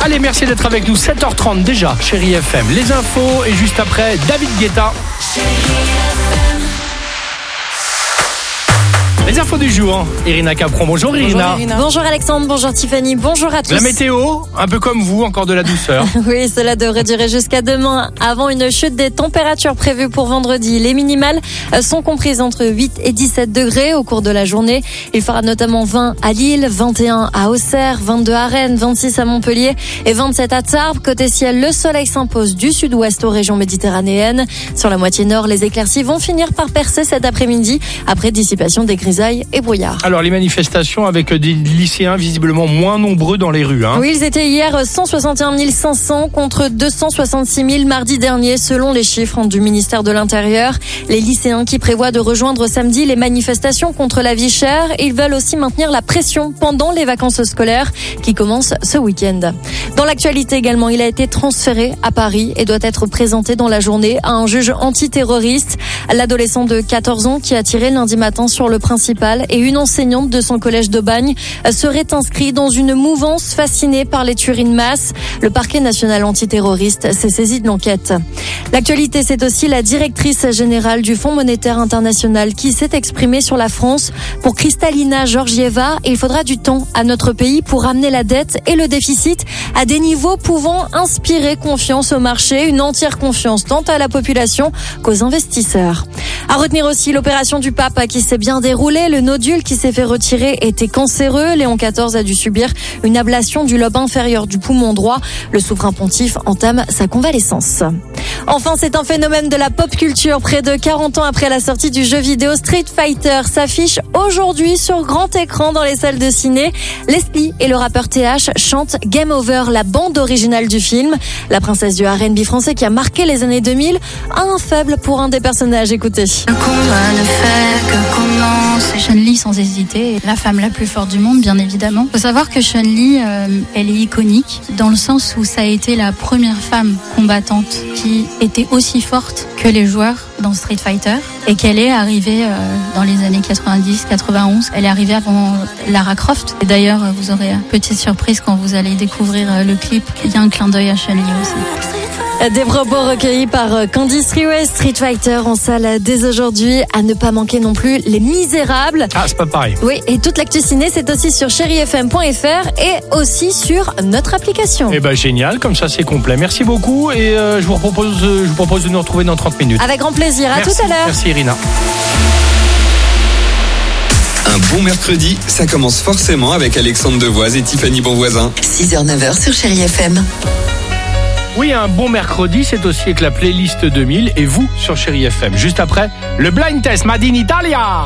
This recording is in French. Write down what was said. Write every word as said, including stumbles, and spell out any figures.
Allez, merci d'être avec nous. sept heures trente déjà, Chérie F M. Les infos et juste après, David Guetta. Les infos du jour, Irina Capron. Bonjour Irina. Bonjour, Irina. Bonjour Alexandre, bonjour Tiffany, bonjour à tous. La météo, un peu comme vous, encore de la douceur. Oui, cela devrait durer jusqu'à demain, avant une chute des températures prévues pour vendredi. Les minimales sont comprises entre huit et dix-sept degrés au cours de la journée. Il fera notamment vingt à Lille, vingt et un à Auxerre, vingt-deux à Rennes, vingt-six à Montpellier et vingt-sept à Tarbes. Côté ciel, le soleil s'impose du sud-ouest aux régions méditerranéennes. Sur la moitié nord, les éclaircies vont finir par percer cet après-midi, après dissipation des grisailles et brouillard. Alors les manifestations avec des lycéens visiblement moins nombreux dans les rues. Hein. Oui, ils étaient hier cent soixante et un mille cinq cents contre deux cent soixante-six mille mardi dernier selon les chiffres du ministère de l'Intérieur. Les lycéens qui prévoient de rejoindre samedi les manifestations contre la vie chère, ils veulent aussi maintenir la pression pendant les vacances scolaires qui commencent ce week-end. Dans l'actualité également, il a été transféré à Paris et doit être présenté dans la journée à un juge antiterroriste. L'adolescent de quatorze ans qui a tiré lundi matin sur le principal et une enseignante de son collège d'Aubagne serait inscrit dans une mouvance fascinée par les tueries de masse. Le parquet national antiterroriste s'est saisi de l'enquête. L'actualité, c'est aussi la directrice générale du Fonds monétaire international qui s'est exprimée sur la France. Pour Kristalina Georgieva, il faudra du temps à notre pays pour ramener la dette et le déficit à des niveaux pouvant inspirer confiance au marché, une entière confiance tant à la population qu'aux investisseurs. À retenir aussi l'opération du pape qui s'est bien déroulée. Le nodule qui s'est fait retirer était cancéreux. Léon quatorze a dû subir une ablation du lobe inférieur du poumon droit. Le souverain pontife entame sa convalescence. Enfin, c'est un phénomène de la pop culture. Près de quarante ans après la sortie du jeu vidéo, Street Fighter s'affiche aujourd'hui sur grand écran dans les salles de ciné. Leslie et le rappeur T H chantent Game Over, la bande originale du film. La princesse du R and B français qui a marqué les années deux mille a un faible pour un des personnages. Écoutez. Le combat ne fait que commencer. Chun-Li, sans hésiter, la femme la plus forte du monde, bien évidemment. Faut savoir que Chun-Li, euh, elle est iconique dans le sens où ça a été la première femme combattante qui était aussi forte que les joueurs dans Street Fighter et qu'elle est arrivée euh, dans les années quatre-vingt-dix quatre-vingt-onze. Elle est arrivée avant Lara Croft. Et d'ailleurs, vous aurez une petite surprise quand vous allez découvrir euh, le clip. Il y a un clin d'œil à Chun-Li aussi. Des propos recueillis par Candice Riouet. Street Fighter en salle dès aujourd'hui. À ne pas manquer non plus Les Misérables. Ah, c'est pas pareil. Oui, et toute l'actu ciné, c'est aussi sur chéri f m point f r et aussi sur notre application. Eh ben génial, comme ça c'est complet. Merci beaucoup et euh, je vous propose, euh, je vous propose de nous retrouver dans trente minutes. Avec grand plaisir. À Merci. tout à l'heure. Merci Irina. Un bon mercredi, ça commence forcément avec Alexandre Devoise et Tiffany Bonvoisin. six heures neuf heures sur Chéri F M. Oui, un bon mercredi, c'est aussi avec la playlist deux mille et vous sur Chérie F M. Juste après, le blind test Made in Italia.